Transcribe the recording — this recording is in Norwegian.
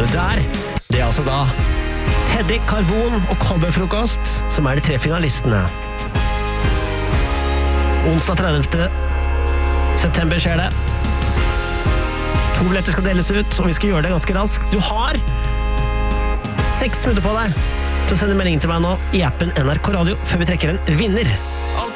det der, det er altså da Teddy, Karbon og Cowboyfrokost, som er de 3 finalistene. Onsdag 30. september skjer det. 2 billetter skal deles ut, og vi skal gjøre det ganske raskt. Du har 6 minutter på deg til å sende meldingen til meg nå i appen NRK Radio før vi trekker en vinner. Alt